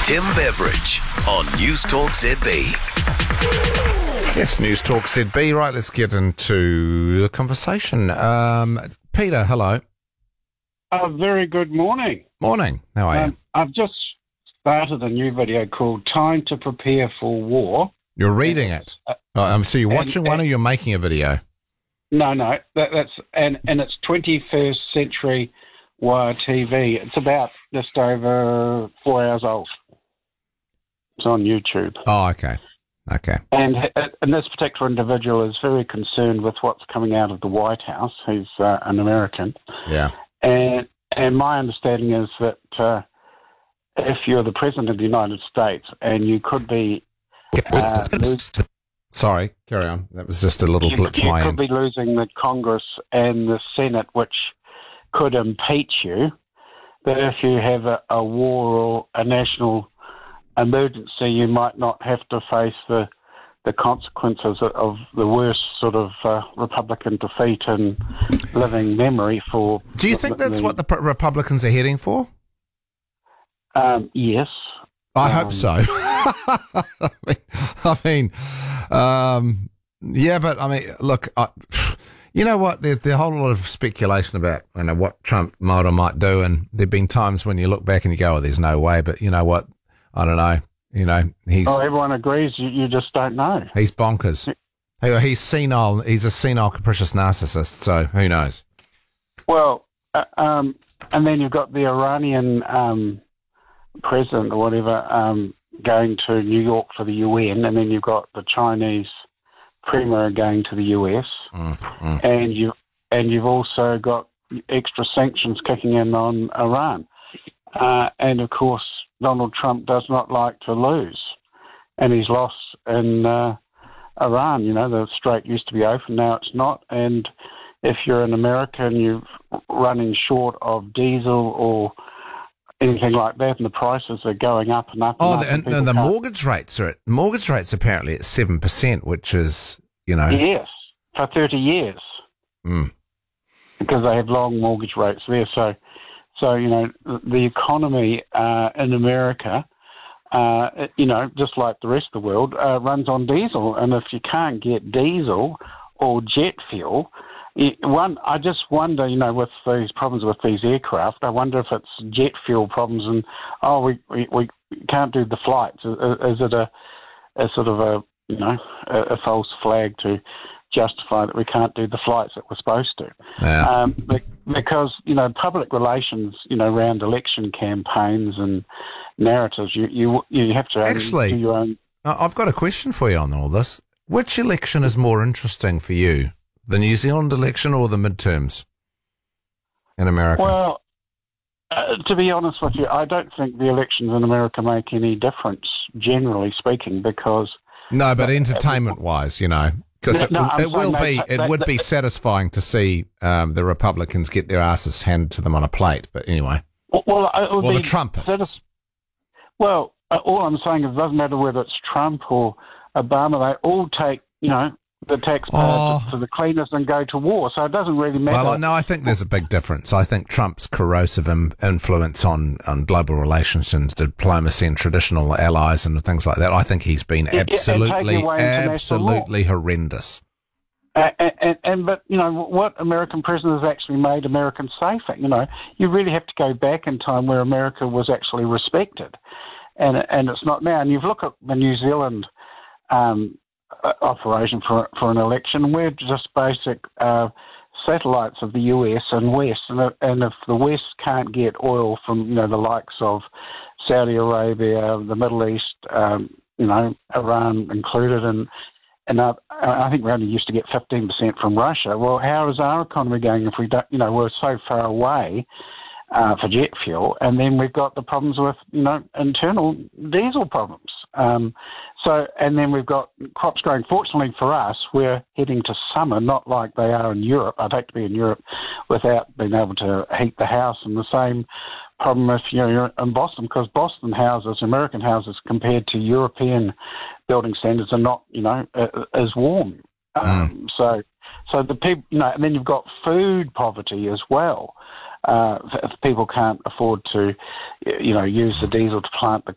Tim Beveridge on News Talk ZB. Yes, News Talk ZB. Right, let's get into the conversation. Peter, hello. Very good morning. Morning. How are you? I've just started a new video called Time to Prepare for War. You're reading it. So you're watching one or you're making a video? No, that's it's 21st Century Wire TV. It's about just over 4 hours old. It's on YouTube. Oh, okay. And this particular individual is very concerned with what's coming out of the White House. He's an American. Yeah. And my understanding is that if you're the President of the United States and you could be... Sorry, carry on. That was just a little glitch my end. You could be losing the Congress and the Senate, which could impeach you. But if you have a war or a national emergency, you might not have to face the consequences of the worst sort of Republican defeat in living memory for... Do you think that's what the Republicans are heading for? Yes. I hope so. Yeah, but I mean, look, you know what? There's a whole lot of speculation about what Trump might or might do, and there've been times when you look back and you go, "Oh, there's no way." But you know what? I don't know. He's... Oh, everyone agrees. You just don't know. He's bonkers. He's senile. He's a senile, capricious narcissist. So who knows? Well, and then you've got the Iranian president or whatever going to New York for the UN, and then you've got the Chinese premier going to the US, and you've also got extra sanctions kicking in on Iran, and of course Donald Trump does not like to lose, and he's lost in Iran. The strait used to be open, now it's not, and if you're an American, you're running short of diesel or anything like that, and the prices are going up and up. And the mortgage rates apparently at 7%, which is yes, for 30 years, because they have long mortgage rates there. So the economy in America, just like the rest of the world, runs on diesel, and if you can't get diesel or jet fuel. I just wonder, with these problems with these aircraft, I wonder if it's jet fuel problems and, we can't do the flights. Is it a sort of a false flag to justify that we can't do the flights that we're supposed to? Yeah. Because, public relations, around election campaigns and narratives, you have to actually do your own... I've got a question for you on all this. Which election is more interesting for you? The New Zealand election or the midterms in America? Well, to be honest with you, I don't think the elections in America make any difference, generally speaking, because... No, but entertainment-wise, because it would be satisfying to see the Republicans get their asses handed to them on a plate, but anyway. Or the Trumpists. All I'm saying is it doesn't matter whether it's Trump or Obama, they all take, the taxpayers to the cleaners and go to war, so it doesn't really matter. Well, no, I think there's a big difference. I think Trump's corrosive influence on global relations and diplomacy and traditional allies and things like that, I think he's been absolutely horrendous. But what American president has actually made Americans safer? You really have to go back in time where America was actually respected, and it's not now. And you've looked at the New Zealand operation for an election. We're just basic satellites of the US and West, and if the West can't get oil from the likes of Saudi Arabia, the Middle East, Iran included, and I think we only used to get 15% from Russia. Well, how is our economy going if we don't? We're so far away for jet fuel, and then we've got the problems with internal diesel problems. And then we've got crops growing. Fortunately for us, we're heading to summer, not like they are in Europe. I'd hate to be in Europe without being able to heat the house. And the same problem if you're in Boston, because Boston houses, American houses, compared to European building standards, are not, as warm. So the people, and then you've got food poverty as well. If people can't afford to, use the diesel to plant